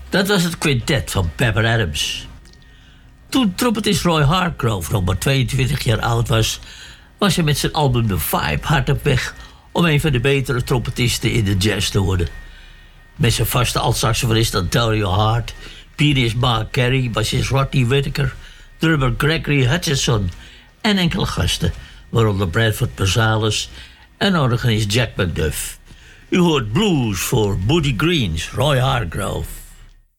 Dat was het quintet van Pepper Adams. Toen trompetist Roy Hargrove nog maar 22 jaar oud was, was hij met zijn album The Vibe hard op weg om een van de betere trompetisten in de jazz te worden. Met zijn vaste altsaxofonist Antonio Hart, pianist Mark Carey, bassist Rodney Whittaker, drummer Gregory Hutchinson en enkele gasten, waaronder Bradford Marsalis en organist Jack McDuff. U hoort blues voor Buddy Green's Roy Hargrove.